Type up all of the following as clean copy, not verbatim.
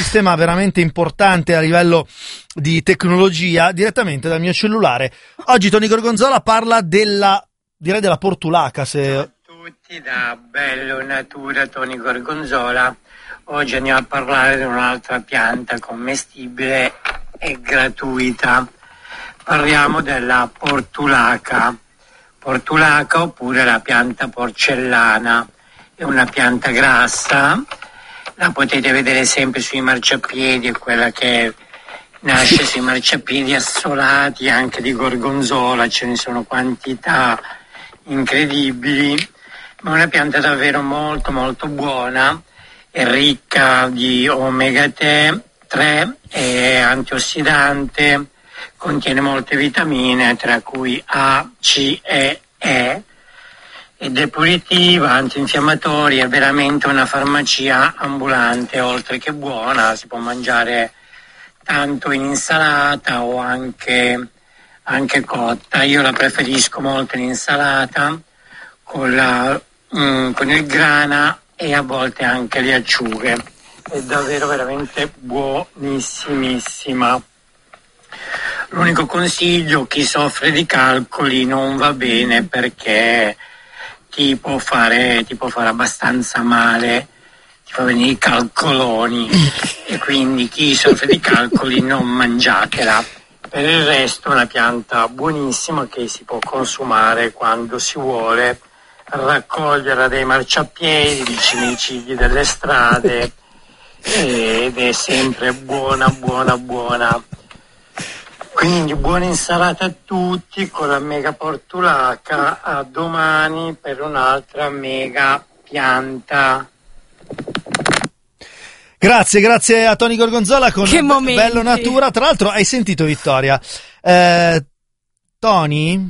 sistema veramente importante a livello di tecnologia direttamente dal mio cellulare. Oggi Tony Gorgonzola parla della portulaca. Ciao a tutti, da Bello Natura Tony Gorgonzola. Oggi andiamo a parlare di un'altra pianta commestibile e gratuita. Parliamo della portulaca oppure la pianta porcellana. È una pianta grassa, la potete vedere sempre sui marciapiedi, è quella che nasce sui marciapiedi assolati anche di Gorgonzola, ce ne sono quantità incredibili, ma è una pianta davvero molto molto buona, è ricca di omega 3, è antiossidante, contiene molte vitamine tra cui A, C e E, è depurativa, antinfiammatoria, è veramente una farmacia ambulante, oltre che buona, si può mangiare tanto in insalata o anche cotta. Io la preferisco molto in insalata con il grana e a volte anche le acciughe. È davvero veramente buonissimissima. L'unico consiglio: chi soffre di calcoli non va bene, perché ti può fare abbastanza male, ti fa venire i calcoloni, e quindi chi soffre di calcoli non mangiatela. Per il resto è una pianta buonissima che si può consumare quando si vuole, raccoglierla dai marciapiedi, vicino ai cigli delle strade, ed è sempre buona. Quindi buona insalata a tutti con la mega portulaca. A domani per un'altra mega pianta. Grazie a Tony Gorgonzola con Bello Natura. Tra l'altro, hai sentito, Vittoria? Tony,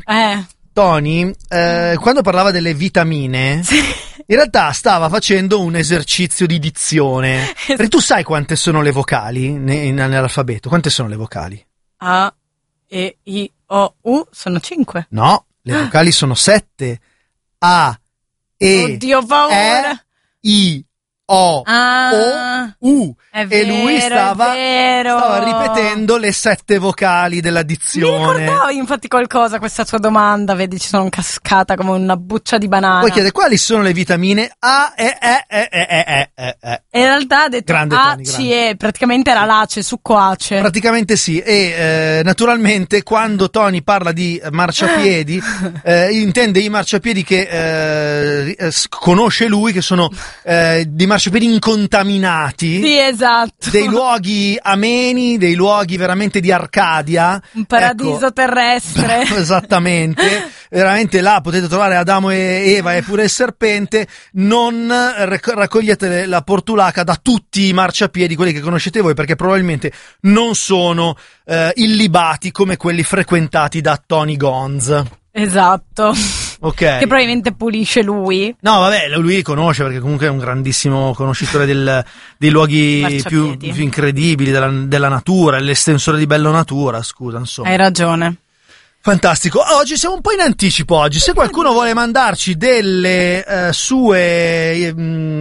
quando parlava delle vitamine, sì, in realtà stava facendo un esercizio di dizione. Perché tu sai quante sono le vocali nell'alfabeto? Quante sono le vocali? A, E, I, O, U sono 5. No, le vocali sono 7. A, E, Oddio, paura. E, I, O, U. E lui stava ripetendo le 7 vocali della dizione. Mi ricordavo infatti qualcosa questa tua domanda, vedi, ci sono cascata come una buccia di banana. Poi chiede quali sono le vitamine A, E. E in realtà ha detto grande, A, Tony, C, E, praticamente era l'ace, succoace. Praticamente sì, e naturalmente quando Tony parla di marciapiedi intende i marciapiedi che conosce lui, che sono di marciapiedi incontaminati. Sì, esatto. Dei luoghi ameni, dei luoghi veramente di Arcadia. Un paradiso terrestre. Esattamente. Veramente là potete trovare Adamo e Eva e pure il serpente. Non raccogliete la portulaca da tutti i marciapiedi, quelli che conoscete voi, perché probabilmente non sono illibati come quelli frequentati da Tony Gonz. Esatto. Ok. Che probabilmente pulisce lui. No, vabbè, lui li conosce perché comunque è un grandissimo conoscitore dei luoghi più incredibili della natura, l'estensore di Bello Natura, scusa, insomma. Hai ragione. Fantastico. Oggi siamo un po' in anticipo oggi. Se qualcuno vuole mandarci delle sue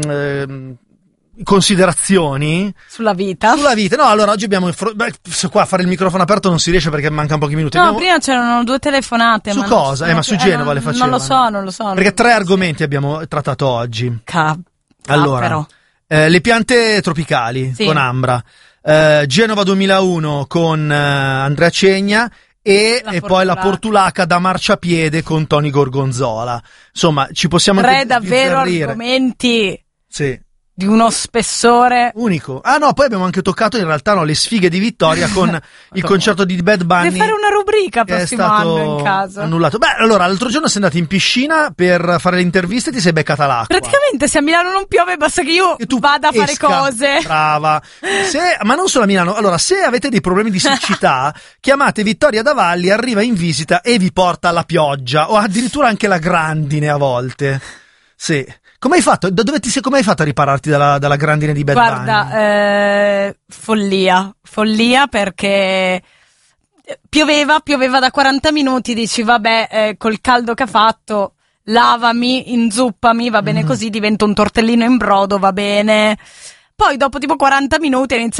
considerazioni sulla vita, no, allora oggi abbiamo qua a fare il microfono aperto non si riesce perché mancano pochi minuti. No, prima c'erano 2 telefonate. Su cosa? Ma su Genova le facevano. Non lo so. Perché 3 argomenti abbiamo trattato oggi. Allora, però. Le piante tropicali, sì, con Ambra, Genova 2001 con Andrea Cegna e poi la portulaca da marciapiede con Tony Gorgonzola. Insomma, ci possiamo 3 davvero argomenti. Sì. Di uno spessore unico. Ah no, poi abbiamo anche toccato in realtà le sfighe di Vittoria con il concerto di Bad Bunny. Deve fare una rubrica prossimo anno in caso. Annullato. Beh, allora l'altro giorno sei andato in piscina per fare le interviste e ti sei beccata l'acqua. Praticamente se a Milano non piove basta che io vada a fare cose. Brava. Ma non solo a Milano. Allora, se avete dei problemi di siccità, chiamate Vittoria Davalli, arriva in visita e vi porta la pioggia o addirittura anche la grandine a volte. Sì. Come hai fatto? Come hai fatto a ripararti dalla grandine di Bad Bunny? Guarda, follia perché pioveva da 40 minuti, dici vabbè, col caldo che ha fatto, lavami, inzuppami, va bene così, divento un tortellino in brodo, va bene. Poi dopo tipo 40 minuti